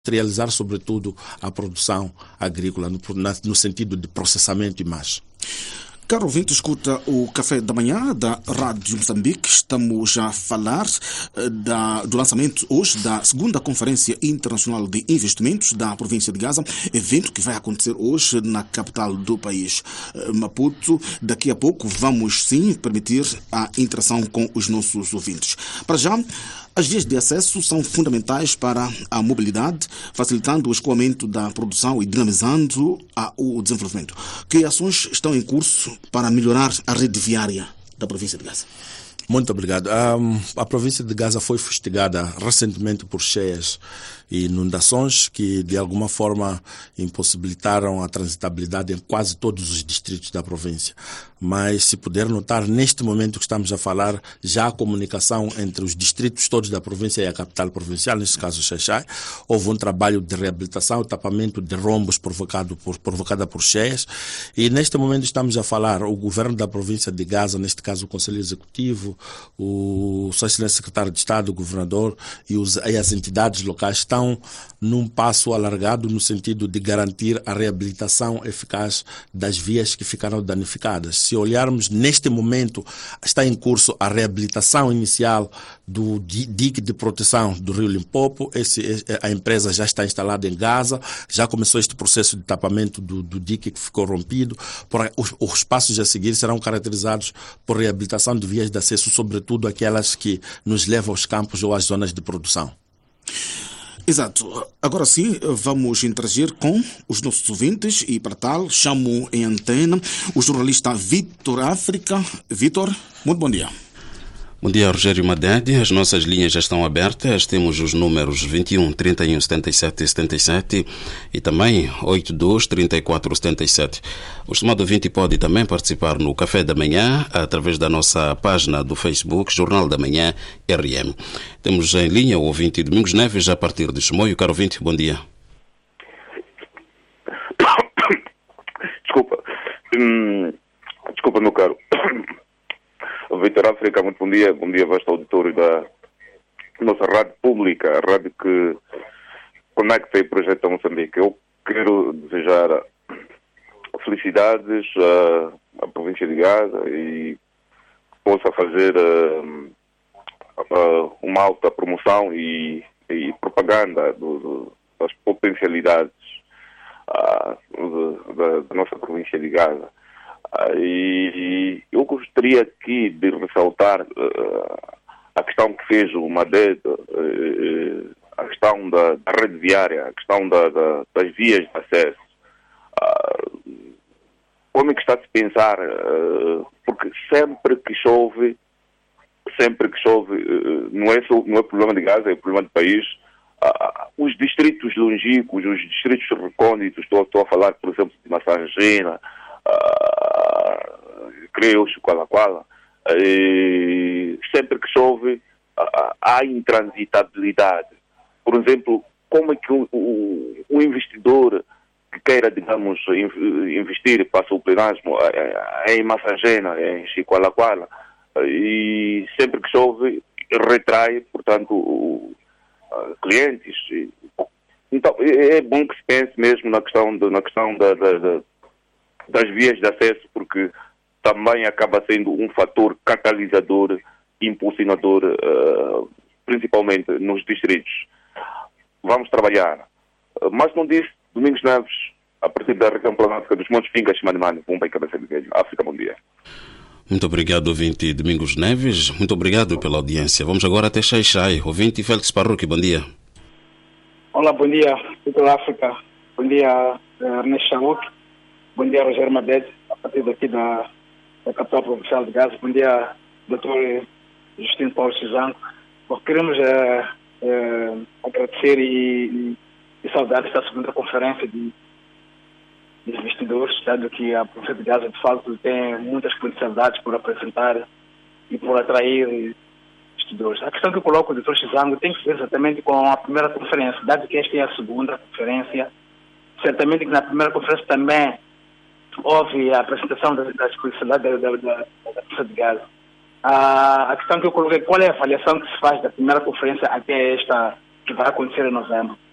industrializar, sobretudo, a produção agrícola, no sentido de processamento e mais. Caro ouvinte, escuta o Café da Manhã da Rádio Moçambique. Estamos a falar do lançamento hoje da segunda Conferência Internacional de Investimentos da província de Gaza, evento que vai acontecer hoje na capital do país, Maputo. Daqui a pouco vamos sim permitir a interação com os nossos ouvintes. Para já, as vias de acesso são fundamentais para a mobilidade, facilitando o escoamento da produção e dinamizando o desenvolvimento. Que ações estão em curso para melhorar a rede viária da província de Gaza? Muito obrigado. A província de Gaza foi fustigada recentemente por cheias e inundações que, de alguma forma, impossibilitaram a transitabilidade em quase todos os distritos da província. Mas, se puder notar, neste momento que estamos a falar, já a comunicação entre os distritos todos da província e a capital provincial, neste caso Xai-Xai, houve um trabalho de reabilitação, tapamento de rombos provocada por cheias. E, neste momento, estamos a falar, o governo da província de Gaza, neste caso o Conselho Executivo, o Sr. Secretário de Estado, o governador e as entidades locais estão num passo alargado no sentido de garantir a reabilitação eficaz das vias que ficaram danificadas. Se olharmos, neste momento está em curso a reabilitação inicial do dique de proteção do Rio Limpopo. A empresa já está instalada em Gaza, já começou este processo de tapamento do dique que ficou rompido. Os passos a seguir serão caracterizados por reabilitação de vias de acesso, sobretudo aquelas que nos levam aos campos ou às zonas de produção. Exato. Agora sim, vamos interagir com os nossos ouvintes e, para tal, chamo em antena o jornalista Vitor África. Vitor, muito bom dia. Bom dia, Rogério Madede. As nossas linhas já estão abertas. Temos os números 21 31 77 77 e também 82 34 77. O estimado ouvinte pode também participar no Café da Manhã através da nossa página do Facebook, Jornal da Manhã RM. Temos em linha o ouvinte Domingos Neves, a partir de Chimoio. Caro ouvinte, bom dia. Desculpa, meu caro. Vitor África, muito bom dia. Bom dia, vasto auditório da nossa rádio pública, a rádio que conecta e projeta Moçambique. Eu quero desejar felicidades à província de Gaza e possa fazer uma alta promoção e propaganda das potencialidades da nossa província de Gaza. E eu gostaria aqui de ressaltar a questão que fez o Madede, a questão da rede viária, a questão das vias de acesso. Como é que está a se pensar? Porque sempre que chove, não é problema de Gaza, é problema do país. Os distritos longínquos, os distritos recônditos, estou a falar, por exemplo, de Massangena, Creus, Quala, sempre que chove há intransitabilidade. Por exemplo, como é que o investidor que queira, digamos, investir para o plenário em Massangena, em Chiqualaquala, e sempre que chove retrai, portanto, clientes. Então é bom que se pense mesmo na questão das vias de acesso, porque também acaba sendo um fator catalisador, impulsionador, principalmente nos distritos. Vamos trabalhar. Mas não disse, Domingos Neves, a partir da região planática dos Montes Pingas, Manimani, Pumba e Cabeça de Guejo. África, bom dia. Muito obrigado, ouvinte Domingos Neves. Muito obrigado pela audiência. Vamos agora até Xai-Xai. Ouvinte Félix Parruque, bom dia. Olá, bom dia, Vitor África. Bom dia, Ernesto Chauk. Bom dia, Rogério Madede, a partir daqui da capital provincial de Gaza. Bom dia, Dr. Justino Paulo Cizanco. Queremos agradecer e saudar esta segunda conferência de investidores, dado que a província de Gaza, de facto, tem muitas potencialidades por apresentar e por atrair investidores. A questão que eu coloco, Dr. Cizanco, tem que ver exatamente com a primeira conferência, dado que esta é a segunda conferência. Certamente que na primeira conferência também houve a apresentação das potencialidades da província de Gaza. A questão que eu coloquei, qual é a avaliação que se faz da primeira conferência até esta que vai acontecer em novembro?